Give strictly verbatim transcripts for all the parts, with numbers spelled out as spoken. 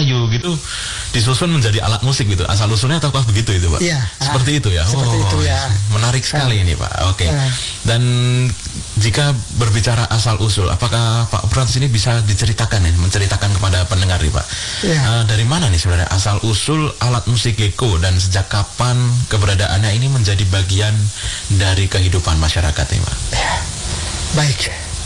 kayu gitu disusun menjadi alat musik gitu. Asal usulnya ataukah begitu itu, Pak? Iya. Seperti ah, itu ya. Seperti oh, itu ya. Menarik sekali ah. ini, Pak. Oke. Okay. Ah. Dan jika berbicara asal usul, apakah Pak Frans ini bisa diceritakan ya, menceritakan kepada pendengar nih, Pak? Ya. Uh, dari mana nih sebenarnya asal usul alat musik gecko dan sejak kapan keberadaannya ini menjadi bagian dari kehidupan masyarakat nih, Pak? Ya. Baik,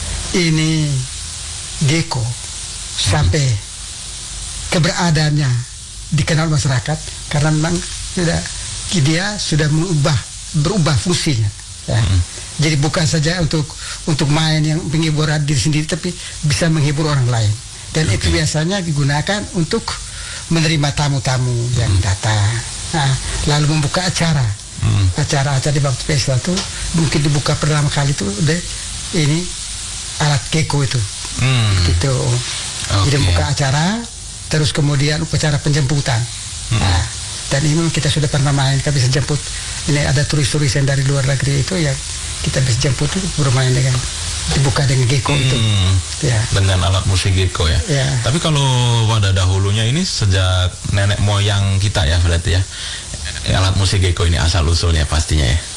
ini gecko sampai hmm. keberadaannya dikenal masyarakat karena memang sudah dia sudah mengubah berubah fungsinya. Ya. Hmm. Jadi bukan saja untuk untuk main yang menghibur diri sendiri, tapi bisa menghibur orang lain. Dan okay. itu biasanya digunakan untuk menerima tamu-tamu hmm. yang datang. Nah, lalu membuka acara. Hmm. Acara-acara di waktu pesta itu mungkin dibuka pertama kali itu deh ini alat gecko itu. Hmm. Gitu. Okay. Jadi membuka acara, terus kemudian upacara penjemputan. Hmm. Nah, dan ini kita sudah pernah main, kita bisa jemput. Ini ada turis-turis yang dari luar negeri itu yang kita bisa jemput itu bermain dengan dibuka dengan gecko hmm, itu. Ya. Dengan alat musik gecko ya. ya. Tapi kalau pada dahulunya ini sejak nenek moyang kita ya berarti ya. Alat musik gecko ini asal usulnya pastinya ya.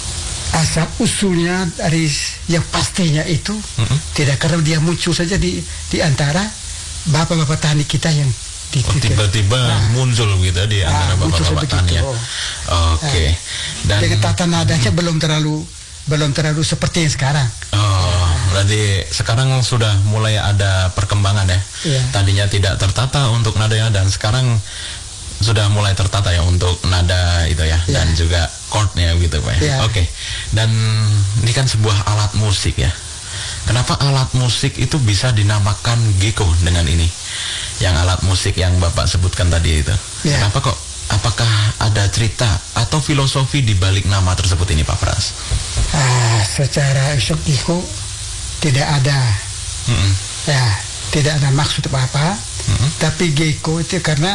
Asal usulnya dari yang pastinya itu mm-hmm. tidak karena dia muncul saja di di antara bapak-bapak tani kita yang di, oh, tiba-tiba nah, muncul gitu di antara nah, bapak-bapak tani ya. Oke. Okay. Dan dengan tata nadanya hmm. belum terlalu belum terlalu seperti yang sekarang. Oh, nah. Berarti sekarang sudah mulai ada perkembangan ya. Yeah. Tadinya tidak tertata untuk nadanya dan sekarang sudah mulai tertata ya untuk nada itu ya yeah. dan juga chordnya gitu Pak. Yeah. Oke. Okay. Dan ini kan sebuah alat musik ya. Kenapa alat musik itu bisa dinamakan gecko dengan ini? Yang alat musik yang Bapak sebutkan tadi itu. Yeah. Kenapa kok? Apakah ada cerita atau filosofi di balik nama tersebut ini Pak Frans? Ah, secara gecko tidak ada, mm-hmm. ya tidak ada maksud apa-apa. Mm-hmm. Tapi gecko itu karena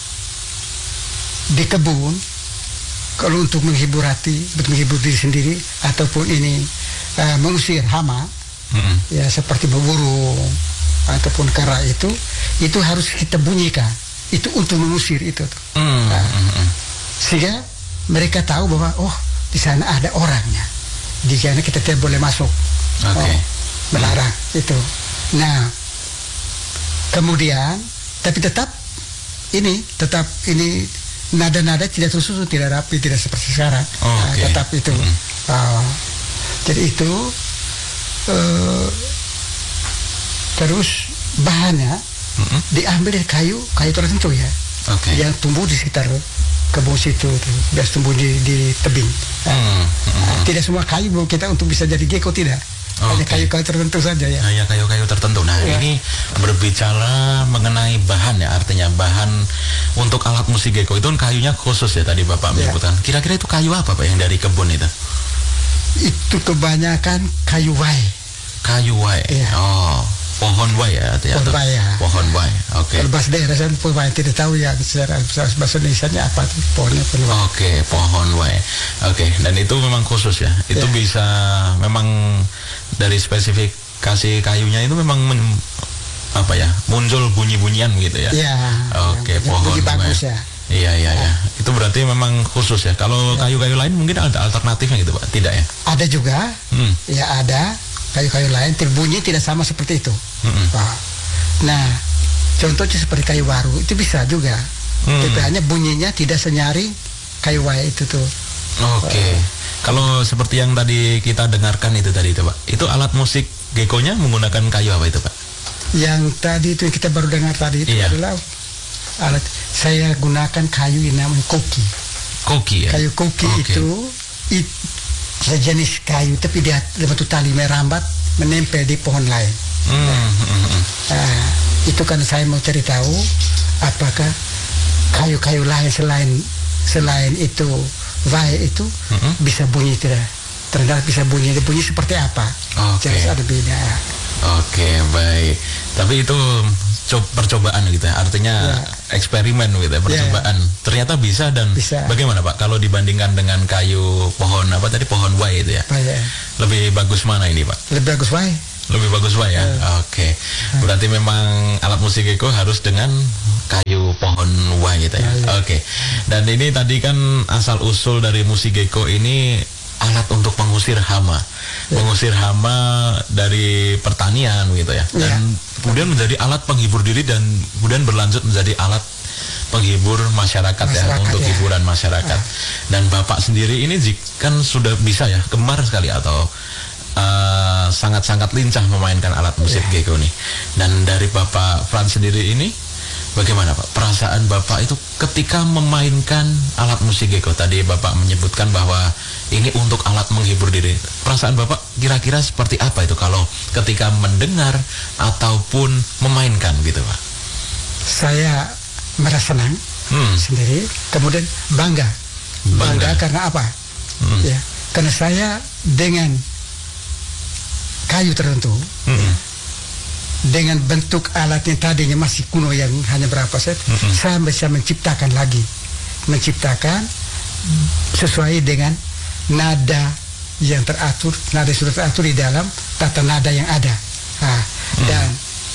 di kebun, kalau untuk menghibur hati, untuk menghibur diri sendiri, ataupun ini uh, mengusir hama, mm-hmm. ya seperti berburu ataupun kera itu, itu harus kita bunyikan. Itu untuk mengusir itu. Mm-hmm. Nah, sehingga mereka tahu bahwa oh di sana ada orangnya, di sana kita tidak boleh masuk. Okay. Oh, melarang mm-hmm. itu. Nah, kemudian tapi tetap ini tetap ini nada-nada tidak tersusun, tidak rapi, tidak seperti sekarang. Oh, okay. Nah, tetap itu. Mm-hmm. uh, jadi itu uh, terus bahannya mm-hmm. diambil dari kayu, kayu tertentu ya, okay. yang tumbuh di sekitar kebun situ, biasa tumbuh di, di tebing. Mm-hmm. Nah, tidak semua kayu kita untuk bisa jadi gecko, tidak. Hanya okay. kayu-kayu tertentu saja ya. Hanya kayu-kayu tertentu. Nah ya. Ini berbicara mengenai bahan ya, artinya bahan untuk alat musik gecko itu kan kayunya khusus ya tadi Bapak ya. menyebutkan. Kira-kira itu kayu apa Pak yang dari kebun itu? Itu kebanyakan kayu wai. Kayu wai. Ya. Oh. Pohon wai ya, atau pohon wai ya. Pohon wai, oke. Okay. Kalau bahasa daerah saya pohon wai tidak tahu ya secara bahasa Indonesia-nya apa tuh pohonnya pohon wai. Oke, okay, pohon wai. Oke, okay. Dan itu memang khusus ya. Itu ya. Bisa memang dari spesifikasi kayunya itu memang men, apa ya muncul bunyi-bunyian gitu ya. Iya. Oke, okay, pohon wai. Bagus ya. Iya iya ya. Itu berarti memang khusus ya. Kalau ya. kayu-kayu lain mungkin ada alternatifnya gitu Pak? Tidak ya? Ada juga. Hmm. Ya ada. Kayu-kayu lain terbunyi tidak sama seperti itu. Mm-hmm. Nah, contohnya seperti kayu waru itu bisa juga. Mm. Tapi hanya bunyinya tidak senyaring kayu wai itu tuh. Oke. Okay. Uh, Kalau seperti yang tadi kita dengarkan itu tadi itu Pak, itu alat musik gecko-nya menggunakan kayu apa itu Pak? Yang tadi itu yang kita baru dengar tadi itu iya. adalah alat saya gunakan kayu yang namanya koki. Koki ya. Kayu koki okay. itu it, sejenis kayu tapi dia bentuk tali merambat menempel di pohon lain. Mm, nah, mm, mm. Nah, itu kan saya mau cari tahu apakah kayu-kayu lain selain selain itu wai itu mm-hmm. bisa bunyi tidak? Ternyata bisa bunyi, bunyi seperti apa? Oke. Okay. Ada beda. Oke, okay, baik. Tapi itu percobaan gitu ya, artinya ya. eksperimen gitu ya, percobaan. Ya. Ternyata bisa dan bisa. Bagaimana Pak kalau dibandingkan dengan kayu pohon apa tadi pohon wai itu ya? ya. Lebih bagus mana ini Pak? Lebih bagus wai. Lebih bagus wai ya. ya. Oke. Okay. Berarti memang alat musik gecko harus dengan kayu pohon wah gitu ya. ya, ya. Oke. Okay. Dan ini tadi kan asal usul dari musik gecko ini alat untuk mengusir hama, ya. mengusir hama dari pertanian gitu ya. Dan ya. kemudian menjadi alat penghibur diri dan kemudian berlanjut menjadi alat penghibur masyarakat, masyarakat ya untuk ya. hiburan masyarakat. Ya. Dan Bapak sendiri ini kan sudah bisa ya, gemar sekali atau Uh, sangat-sangat lincah memainkan alat musik yeah. gecko nih. Dan dari Bapak Frans sendiri ini bagaimana Pak? Perasaan Bapak itu ketika memainkan alat musik gecko. Tadi Bapak menyebutkan bahwa ini untuk alat menghibur diri. Perasaan Bapak kira-kira seperti apa itu kalau ketika mendengar ataupun memainkan gitu Pak? Saya merasa senang hmm. sendiri, kemudian bangga. Bangga, bangga karena apa? Hmm. Ya, karena saya dengan kayu tertentu, mm-hmm. dengan bentuk alat yang tadinya masih kuno yang hanya berapa set, mm-hmm. saya bisa menciptakan lagi, menciptakan sesuai dengan nada yang teratur, nada yang sudah teratur di dalam tata nada yang ada. Nah, mm-hmm. Dan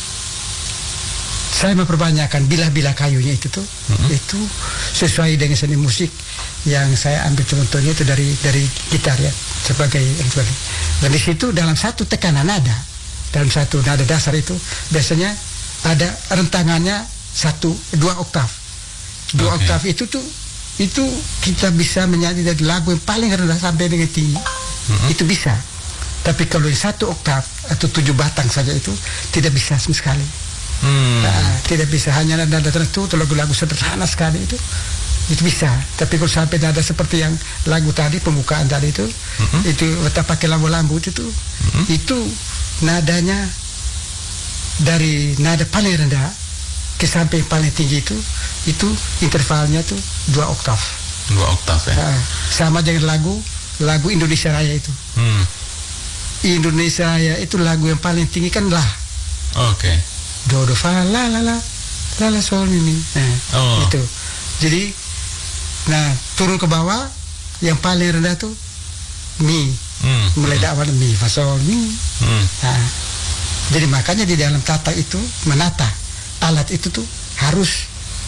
saya memperbanyakkan bilah-bilah kayunya itu tuh, mm-hmm. itu sesuai dengan seni musik yang saya ambil contohnya itu dari dari gitar ya, sebagai dan di situ dalam satu tekanan nada, dalam satu nada dasar itu biasanya ada rentangannya satu dua oktav, dua okay. oktav itu tuh itu kita bisa menyanyi dari lagu yang paling rendah sampai dengan tinggi, mm-hmm. itu bisa. Tapi kalau yang satu oktav atau tujuh batang saja itu tidak bisa sama sekali. Hmm. Nah, tidak bisa, hanya nada tertentu atau lagu-lagu sederhana sekali itu itu bisa. Tapi kalau sampai nada seperti yang lagu tadi pembukaan tadi itu, mm-hmm. itu kita pakai lambu-lambu itu, mm-hmm. itu nadanya dari nada paling rendah ke sampai paling tinggi itu, itu intervalnya tuh dua oktav. Dua oktav ya. Nah, sama dengan lagu lagu Indonesia Raya itu. Hmm. Indonesia Raya itu lagu yang paling tinggi kan lah. Oke. Okay. Do do fa la la la la la sol mi. Nah, oh. itu. Jadi nah turun ke bawah yang paling rendah tuh mi. Hmm. Mulai dari awal mi fa sol mi. Hmm. Nah, jadi makanya di dalam tata itu menata alat itu tuh harus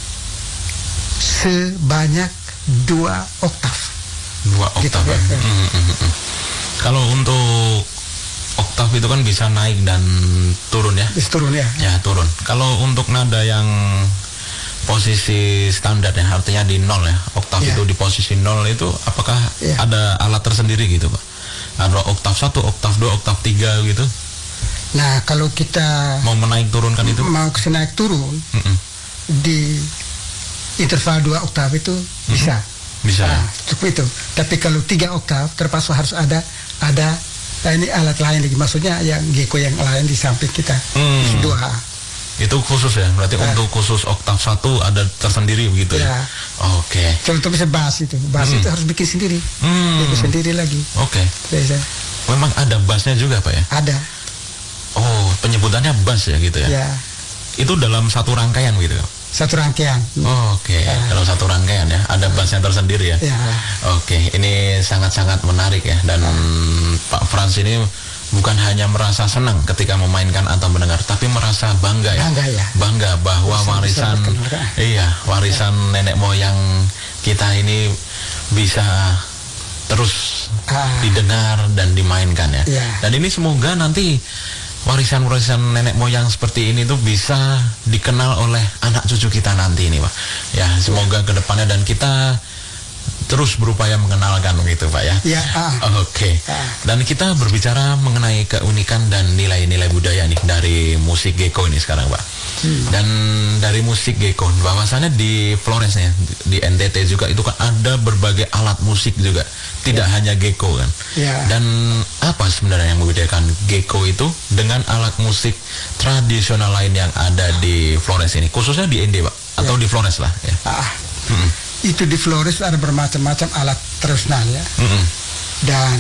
sebanyak dua oktav. Dua oktav. Gitu, ya. Hmm, hmm, hmm. Kalau untuk oktav itu kan bisa naik dan turun ya. Bisa turun ya. Ya turun. Kalau untuk nada yang posisi standar ya, artinya di nol ya, oktav ya. Itu di posisi nol itu, apakah ya. Ada alat tersendiri gitu Pak? Ada oktav satu, oktav dua, oktav tiga gitu? Nah kalau kita mau menaik turunkan itu? Mau ke naik turun mm-mm. di interval dua oktav itu mm-hmm. bisa. Bisa. Nah, cukup itu. Tapi kalau tiga oktav terpaksa harus ada ada nah ini alat lain lagi, maksudnya yang gecko yang lain di samping kita. Hmm. Dua. Itu khusus ya, berarti nah. Untuk khusus oktav satu ada tersendiri begitu ya. ya? Oke. Okay. Contoh bisa bass itu, bass hmm. itu harus bikin sendiri, hmm. bikin sendiri lagi. Oke. Okay. Memang ada bassnya juga Pak ya? Ada. Oh, penyebutannya bass ya gitu ya? Ya. Itu dalam satu rangkaian gitu? Satu rangkaian. Oh, Oke, okay. ya. Dalam satu rangkaian ya, ada bassnya tersendiri ya. ya. Oke, okay. Ini sangat-sangat menarik ya. Dan ya. Pak Frans ini bukan hanya merasa senang ketika memainkan atau mendengar, tapi merasa bangga ya. Bangga ya. Bangga bahwa bisa, warisan, bisa iya, warisan ya. Nenek moyang kita ini bisa terus ah. didengar dan dimainkan ya. ya. Dan ini semoga nanti warisan-warisan nenek moyang seperti ini tuh bisa dikenal oleh anak cucu kita nanti ini Pak. Ya semoga kedepannya dan kita terus berupaya mengenalkan gitu Pak ya. Ya. Ah. Oke. Okay. Ah. Dan kita berbicara mengenai keunikan dan nilai-nilai budaya nih dari musik gecko ini sekarang Pak. Hmm. Dan dari musik gecko, bahwasannya di Flores nih, di N T T juga itu kan ada berbagai alat musik juga, tidak ya. Hanya gecko kan. Ya. Dan apa sebenarnya yang membedakan gecko itu dengan alat musik tradisional lain yang ada di Flores ini, khususnya di N D Pak, atau ya. Di Flores lah ya. Ah. Hmm. Itu di Flores ada bermacam-macam alat tradisional ya. Hmm. Dan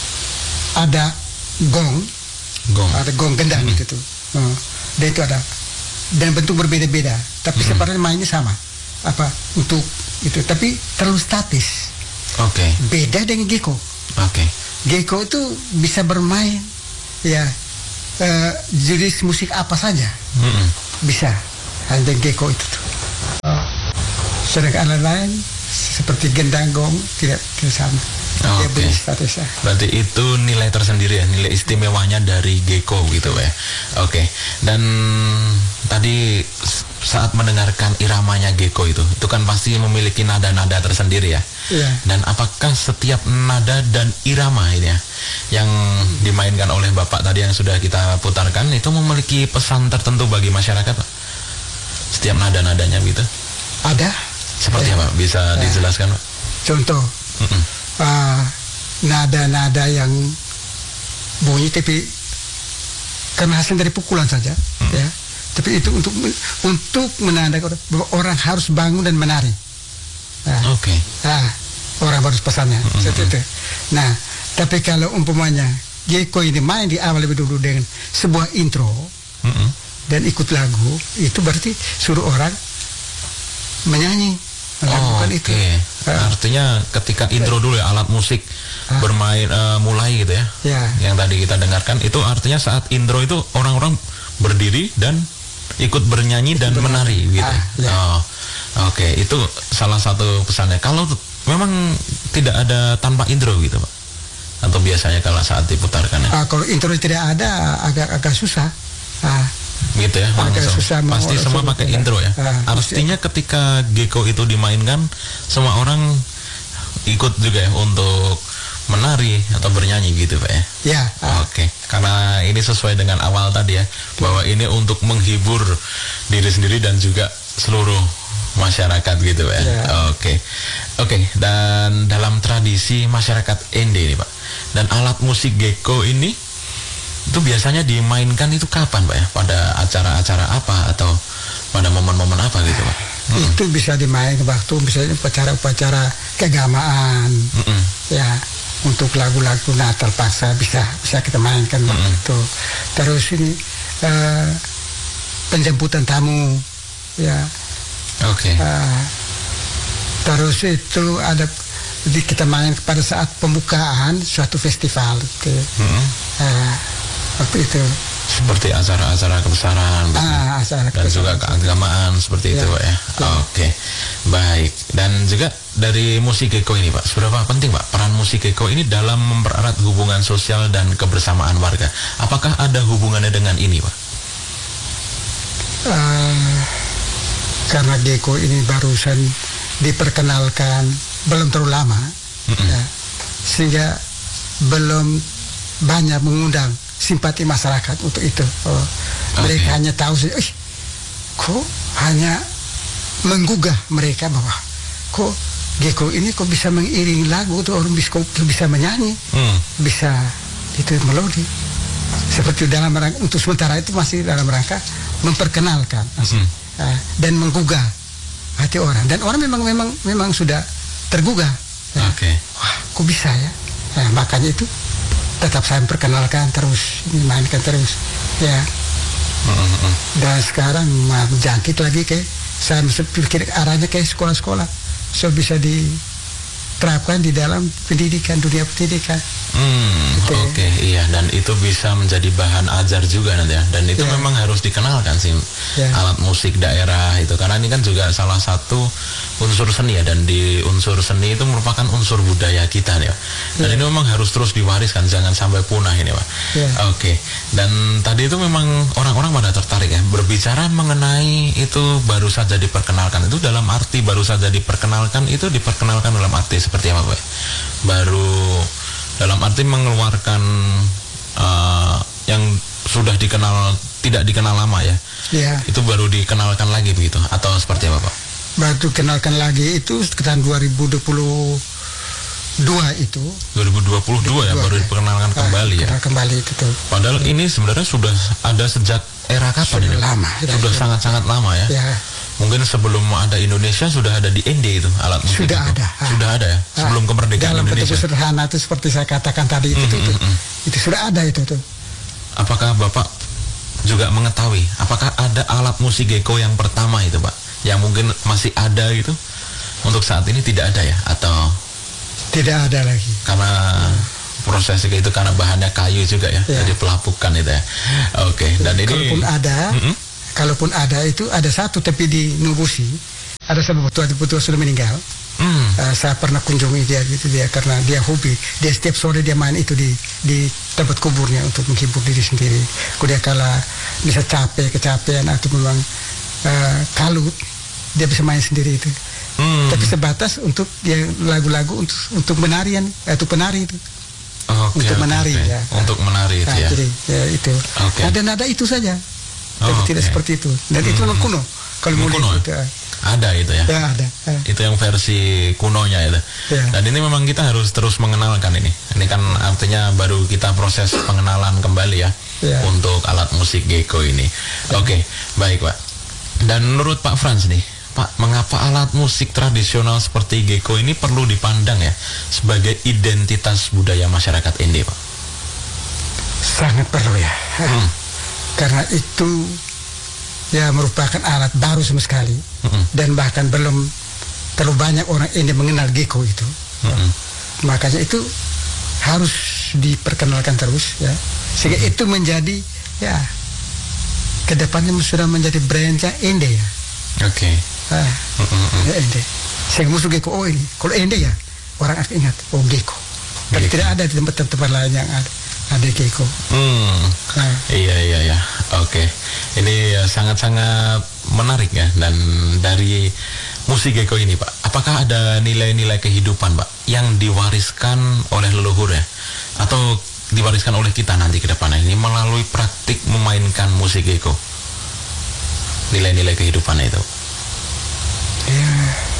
ada gong, gong. ada gong gendang hmm. gitu. Hmm. Dan itu ada dan bentuk berbeda-beda, tapi mm-hmm. sebenarnya mainnya sama. Apa untuk itu, tapi terlalu statis. Oke. Okay. Beda dengan gecko. Oke. Okay. Gecko itu bisa bermain, ya, uh, jenis musik apa saja, mm-hmm. bisa. Hanya gecko itu tuh. Oh. Sedangkan alat lain seperti gendang, gong tidak tidak sama. Oh, dia Oke. okay. Berarti itu nilai tersendiri ya, nilai istimewanya dari Gecko gitu ya. Oke. Dan tadi saat mendengarkan iramanya Gecko itu, itu kan pasti memiliki nada-nada tersendiri ya. Iya. Dan apakah setiap nada dan irama ini ya yang dimainkan oleh Bapak tadi yang sudah kita putarkan itu memiliki pesan tertentu bagi masyarakat, Pak? Setiap nada-nadanya gitu. Ada. Seperti ya. apa? Bisa ya. dijelaskan, Pak? Contoh. Mm-mm. Uh, nada-nada yang bunyi tapi karena hasil dari pukulan saja, mm-hmm. ya. Tapi itu untuk untuk menandakan bahwa orang harus bangun dan menari. Nah, Oke. Okay. Nah, orang harus pesannya. Mm-hmm. Seperti itu. Nah, tapi kalau umpamanya Gecko ini main di awal lebih dulu dengan sebuah intro mm-hmm. dan ikut lagu, itu berarti suruh orang menyanyi. Oh, Oke. Okay. Uh, Artinya ketika intro dulu ya alat musik uh, bermain uh, mulai gitu ya. Yeah. Yang tadi kita dengarkan itu artinya saat intro itu orang-orang berdiri dan ikut bernyanyi dan ikut menari gitu. Uh, yeah. Oh. Oke, okay. Itu salah satu pesannya. Kalau memang tidak ada tanpa intro gitu, Pak. Atau biasanya kalau saat diputarkan ya. Uh, kalau intro tidak ada agak agak susah. Uh, gitu ya, susah pasti semua pakai ya. Intro ya. Uh, Artinya mesti. Ketika Gecko itu dimainkan, semua orang ikut juga ya untuk menari atau bernyanyi gitu, Pak ya. Ya. Uh. Oke, okay. Karena ini sesuai dengan awal tadi ya, bahwa ini untuk menghibur diri sendiri dan juga seluruh masyarakat gitu, Pak ya. Ya. Oke, okay. Oke. Okay. Dan dalam tradisi masyarakat Ende nih, Pak, dan alat musik Gecko ini itu biasanya dimainkan itu kapan, Pak ya? Pada acara-acara apa atau pada momen-momen apa gitu, Pak? Mm-mm. Itu bisa dimainkan waktu misalnya upacara-upacara keagamaan, Mm-mm. ya untuk lagu-lagu Natal paksa bisa bisa kita mainkan waktu itu. Terus ini uh, penjemputan tamu, ya. Oke. Okay. Uh, terus itu ada di kita main pada saat pembukaan suatu festival gitu. Mm-hmm. uh, waktu itu seperti acara-acara kebesaran ah, acara dan juga keagamaan seperti ya, itu, Pak ya. ya. Oke, okay. Baik. Dan juga dari musik Gecko ini, Pak, seberapa penting, Pak, peran musik Gecko ini dalam mempererat hubungan sosial dan kebersamaan warga? Apakah ada hubungannya dengan ini, Pak? Uh, karena Gecko ini barusan diperkenalkan belum terlalu lama, mm-hmm. ya, sehingga belum banyak mengundang simpati masyarakat untuk itu. Oh, okay. Mereka hanya tahu saja, eh, kok hanya menggugah mereka bahwa kok Gecko ini kok bisa mengiringi lagu tuh orang bisa bisa menyanyi, mm. bisa itu melodi. Seperti dalam rangka untuk sementara itu masih dalam rangka memperkenalkan masih, mm-hmm. uh, dan menggugah hati orang, dan orang memang memang memang sudah tergugah. Ya. Oke. Okay. Wah, kok bisa ya? Nah, makanya itu tetap saya perkenalkan terus, mainkan terus, ya. Mm-hmm. Dan sekarang mah jangkit lagi ke, saya pikir arahnya ke sekolah-sekolah, so bisa diterapkan di dalam pendidikan, dunia pendidikan. Hmm, gitu. Oke, okay, iya, dan itu bisa menjadi bahan ajar juga nanti ya, dan itu yeah. memang harus dikenalkan sih yeah. alat musik daerah itu, karena ini kan juga salah satu unsur seni ya, dan di unsur seni itu merupakan unsur budaya kita nih, dan yeah. ini memang harus terus diwariskan, jangan sampai punah ini, Pak. Yeah. Oke, okay. Dan tadi itu memang orang-orang pada tertarik ya, berbicara mengenai itu baru saja diperkenalkan, itu dalam arti baru saja diperkenalkan itu diperkenalkan dalam arti seperti apa, Pak? Baru dalam arti mengeluarkan uh, yang sudah dikenal, tidak dikenal lama ya, yeah. itu baru dikenalkan lagi begitu, atau seperti apa, Pak? Baru dikenalkan lagi itu sekitar dua ribu dua puluh dua itu. dua ribu dua puluh dua ya, baru diperkenalkan ah, kembali ya. Kembali itu. Padahal ini sebenarnya sudah ada sejak era kapan sudah ini? Lama. Sudah sangat-sangat lama ya. Ya. Mungkin sebelum ada Indonesia sudah ada di Ende itu alat musik. Sudah itu. ada. Sudah ada ya. Sebelum kemerdekaan dalam Indonesia. Dalam bentuk sederhana itu seperti saya katakan tadi itu, mm, itu, mm, mm. itu sudah ada itu tuh. Apakah Bapak juga mengetahui apakah ada alat musik Gecko yang pertama itu, Pak, yang mungkin masih ada gitu untuk saat ini tidak ada ya, atau tidak ada lagi? Karena hmm. prosesnya itu karena bahannya kayu juga ya, ya. Jadi pelapukan itu ya. Oke, okay. Dan ini kalaupun ada, mm-hmm. kalaupun ada itu ada satu tapi di Nubusi ada sahabat petua-petua sudah meninggal. Hmm. Uh, saya pernah kunjungi dia gitu dia karena dia hobi. Dia setiap sore dia main itu di di tempat kuburnya untuk menghibur diri sendiri. Kalau dia kala bisa capek, kecapean atau memang uh, kalut, dia bisa main sendiri itu. Hmm. Tapi sebatas untuk dia lagu-lagu untuk untuk menarian atau penari itu. Okay, untuk okay, menari okay. ya. Untuk menari itu nah, ya. Jadi ya itu. Okay. Nada-nada itu saja. Tapi oh, tidak okay. seperti itu. Dan hmm. itu non kuno. Kalau mau kuno. Itu, ada itu ya. Ya ada. Ya. Itu yang versi kunonya itu. Ya. Dan ini memang kita harus terus mengenalkan ini. Ini kan artinya baru kita proses pengenalan kembali ya, ya. Untuk alat musik Gecko ini. Ya. Oke, okay, baik Pak. Dan menurut Pak Frans nih, Pak, mengapa alat musik tradisional seperti Gecko ini perlu dipandang ya sebagai identitas budaya masyarakat Ende, Pak? Sangat perlu ya. Hmm. Karena itu ya merupakan alat baru sama sekali, mm-hmm. dan bahkan belum terlalu banyak orang Ende mengenal Gecko itu. Mm-hmm. Makanya itu harus diperkenalkan terus ya, sehingga mm-hmm. itu menjadi ya kedepannya sudah menjadi brandnya Ende ya. Oke. Okay. Ah, mm-hmm. ya Ende. Sehingga musuh Gecko, oh ini kalau Ende ya orang akan ingat oh Gecko. Tapi tidak ada di tempat-tempat lain yang ada. Ada Gecko. Hmm. Nah. Iya iya iya. Oke. Okay. Ini sangat-sangat menarik ya. Dan dari musik Gecko ini, Pak, apakah ada nilai-nilai kehidupan, Pak, yang diwariskan oleh leluhur ya, atau diwariskan oleh kita nanti ke depan ini melalui praktik memainkan musik Gecko? Nilai-nilai kehidupan itu. Ya.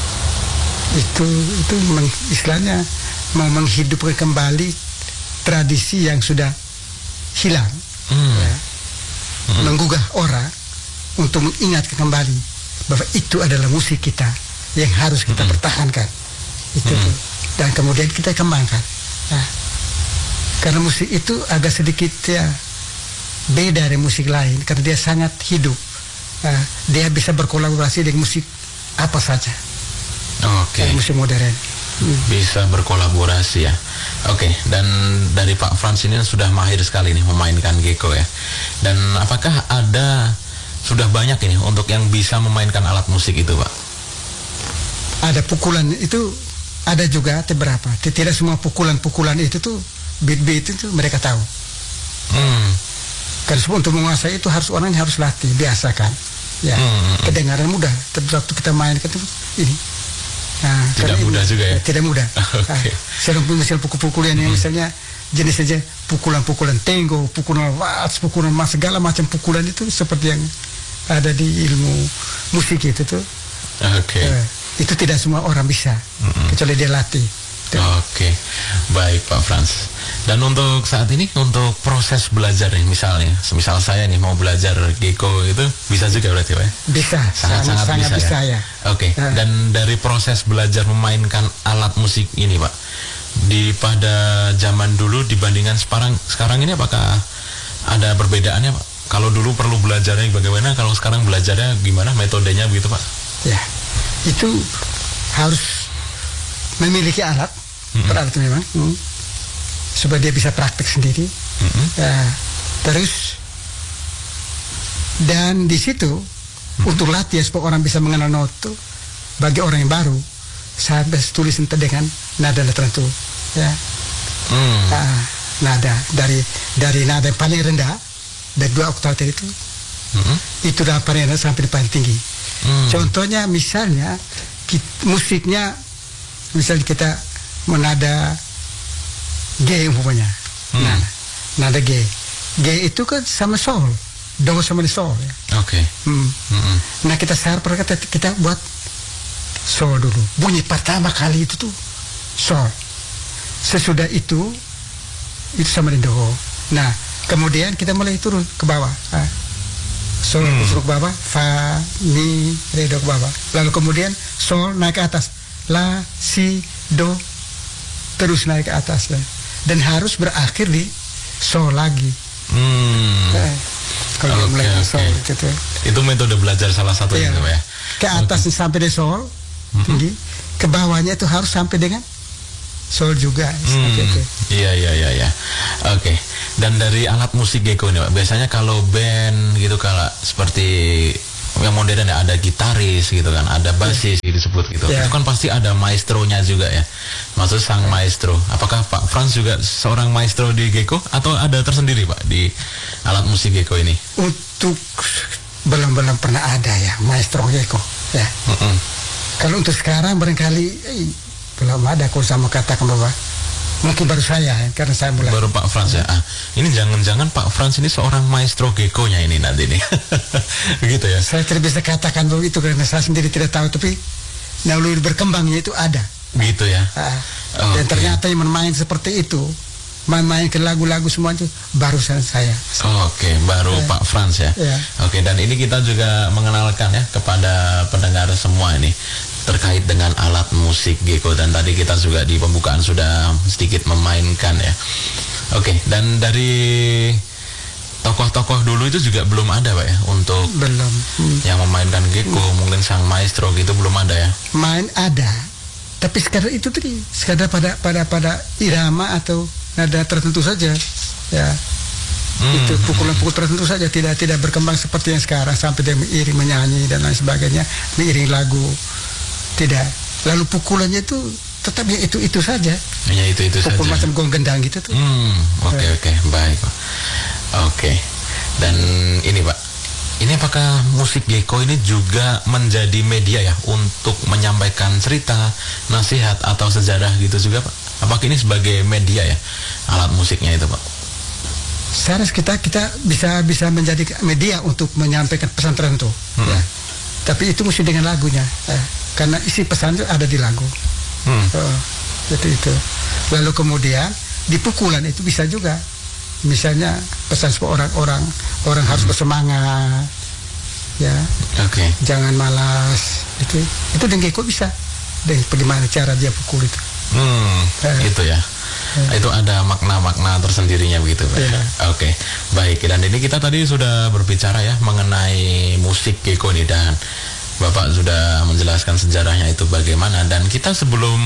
Itu itu meng, istilahnya menghidupkan kembali tradisi yang sudah hilang, hmm. ya. hmm. menggugah orang untuk mengingatkan kembali bahwa itu adalah musik kita yang harus kita hmm. pertahankan itu hmm. dan kemudian kita kembangkan. Nah, karena musik itu agak sedikit ya beda dari musik lain karena dia sangat hidup. Nah, dia bisa berkolaborasi dengan musik apa saja. Oke. Okay. Musik modern. Hmm. Bisa berkolaborasi ya. Oke, okay. Dan dari Pak Frans ini sudah mahir sekali nih memainkan Gecko ya. Dan apakah ada sudah banyak ini untuk yang bisa memainkan alat musik itu, Pak? Ada pukulan itu ada juga beberapa. Tidak semua pukulan-pukulan itu tuh beat-beat itu mereka tahu. Hmm. Karena untuk menguasai itu harus orang yang harus latih, biasakan. Ya, hmm. kedengaran mudah. Tapi waktu kita mainkan itu ini. Nah, tidak mudah ini, juga ya? Tidak mudah. Okay. Nah, misalnya pukul-pukulan yang hmm. misalnya jenis saja pukulan-pukulan tenggo, pukulan wats, pukulan mas, segala macam pukulan itu seperti yang ada di ilmu musik itu tuh. Oke. Okay. Uh, itu tidak semua orang bisa, hmm. kecuali dia latih. Oke, okay. Baik Pak Frans. Dan untuk saat ini, untuk proses belajar nih, misalnya, semisal saya nih mau belajar Gecko itu bisa juga berarti Pak? Bisa, sangat-sangat bisa, bisa ya? ya. Oke, okay. uh. Dan dari proses belajar memainkan alat musik ini Pak, di pada zaman dulu dibandingkan sekarang, sekarang ini apakah ada perbedaannya Pak? Kalau dulu perlu belajarnya bagaimana, kalau sekarang belajarnya gimana, metodenya begitu Pak? Ya, itu harus memiliki alat, mm-hmm. alat memang, mm, supaya dia bisa praktek sendiri. Mm-hmm. Uh, terus dan di situ mm-hmm. untuk latihan supaya orang bisa mengenal noto bagi orang yang baru, saya harus tulis dengan nada tertentu, ya. Mm. Uh, nada dari dari nada yang paling rendah dari dua oktav tadi itu, mm-hmm. itu dah paling rendah sampai paling tinggi. Mm. Contohnya misalnya kita, musiknya misalnya kita menada G umpamanya, hmm. nah, nada G, G itu kan sama sol, do sama sol ya. Oke. Okay. Hmm. Hmm. Nah kita share kita kita buat sol dulu, bunyi pertama kali itu tuh sol, sesudah itu itu sama dengan do. Nah kemudian kita mulai turun ke bawah, ah. sol hmm. turun ke bawah, fa, mi, re, do ke bawah, lalu kemudian sol naik ke atas. La, si, do, terus naik ke atas ya. Dan harus berakhir di sol lagi. Hmm. Nah, kalau okay, mulai okay. sol gitu. Itu metode belajar salah satu ya. Itu ya. Ke atas okay. sampai di sol mm-hmm. tinggi, ke bawahnya itu harus sampai dengan sol juga. Hmm. Gitu. Iya iya iya ya. Oke. Okay. Dan dari alat musik Gecko ini Pak, biasanya kalau band gitu kalau seperti yang modern ya, ada gitaris gitu kan, ada bassis yeah. disebut gitu. Yeah. Itu kan pasti ada maestronya juga ya. Maksud sang maestro. Apakah Pak Frans juga seorang maestro di Gecko atau ada tersendiri Pak di alat musik Gecko ini? Untuk belum-belum pernah ada ya maestro Gecko ya. Mm -mm. Kalau untuk sekarang barangkali eh, belum ada. Kalau sama katakan bahwa mungkin baru saya ya, karena saya mulai. Baru Pak Frans ya. Ah, ini jangan-jangan Pak Frans ini seorang maestro Gecko-nya ini nanti nih. Begitu ya. Saya tidak bisa katakan bahwa itu karena saya sendiri tidak tahu, tapi naluri berkembangnya itu ada. Gitu ya. Ah, okay. Dan ternyata yang bermain seperti itu, main-main ke lagu-lagu semua itu barusan saya. Oke, okay, baru eh. Pak Frans ya. Yeah. Oke, okay, dan ini kita juga mengenalkan ya kepada pendengar semua ini terkait dengan alat musik Gecko, dan tadi kita juga di pembukaan sudah sedikit memainkan ya. Oke, okay, dan dari tokoh-tokoh dulu itu juga belum ada Pak ya untuk belum hmm. yang memainkan Gecko, hmm. mungkin sang maestro gitu belum ada ya. Main ada, tapi sekadar itu tadi sekadar pada pada pada irama atau nada tertentu saja ya. Hmm. Itu pukulan-pukul tertentu saja, tidak tidak berkembang seperti yang sekarang sampai dia mengiring menyanyi dan lain sebagainya, mengiring lagu. Tidak. Lalu pukulannya itu tetap ya itu itu saja. Hanya itu itu Pukul saja. Macam gong gendang gitu tuh. Hmm, oke okay, oke okay. Baik Pak. Oke. Okay. Dan ini Pak, ini apakah musik Gecko ini juga menjadi media ya untuk menyampaikan cerita, nasihat atau sejarah gitu juga Pak? Apakah ini sebagai media ya alat musiknya itu Pak? Seharusnya kita kita bisa bisa menjadi media untuk menyampaikan pesan tertentu. Hmm. Ya. Tapi itu mesti dengan lagunya. Eh. Karena isi pesan itu ada di lagu. Hmm. Oh, itu itu. Lalu kemudian di pukulan itu bisa juga. Misalnya pesan supaya orang-orang orang hmm. harus bersemangat, ya. Oke. Okay. Jangan malas. Itu itu dengan Gecko bisa. Dan bagaimana cara dia pukul itu. Hmm. Eh. Itu ya. Eh. Itu ada makna-makna tersendirinya begitu Pak. Yeah. Oke. Okay. Baik. Dan ini kita tadi sudah berbicara ya mengenai musik Gecko ini, dan Bapak sudah menjelaskan sejarahnya itu bagaimana, dan kita sebelum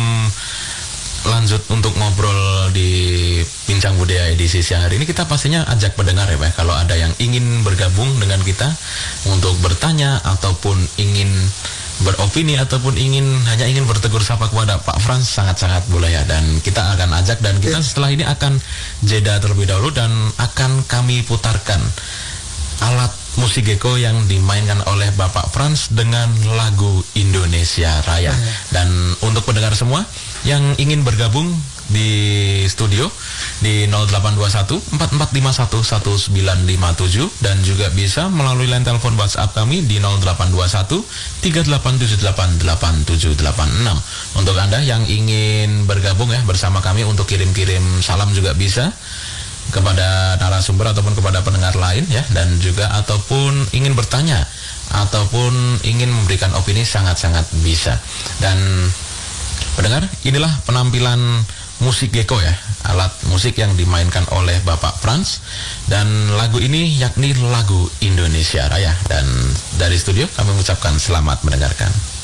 lanjut untuk ngobrol di Bincang Budaya edisi siang hari ini, kita pastinya ajak pendengar ya Pak, kalau ada yang ingin bergabung dengan kita untuk bertanya ataupun ingin beropini ataupun ingin hanya ingin bertegur sapa kepada Pak Frans, sangat-sangat boleh ya, dan kita akan ajak, dan kita setelah ini akan jeda terlebih dahulu dan akan kami putarkan alat musik Gecko yang dimainkan oleh Bapak Frans dengan lagu Indonesia Raya. Hmm. Dan untuk pendengar semua yang ingin bergabung di studio di nol delapan dua satu empat empat lima satu satu sembilan lima tujuh, dan juga bisa melalui line telepon WhatsApp kami di nol delapan dua satu tiga delapan tujuh delapan delapan tujuh delapan enam. Untuk Anda yang ingin bergabung ya bersama kami untuk kirim-kirim salam juga bisa kepada narasumber ataupun kepada pendengar lain ya, dan juga ataupun ingin bertanya ataupun ingin memberikan opini, sangat-sangat bisa. Dan pendengar, inilah penampilan musik Gecko ya, alat musik yang dimainkan oleh Bapak Frans, dan lagu ini yakni lagu Indonesia Raya. Dan dari studio kami mengucapkan selamat mendengarkan.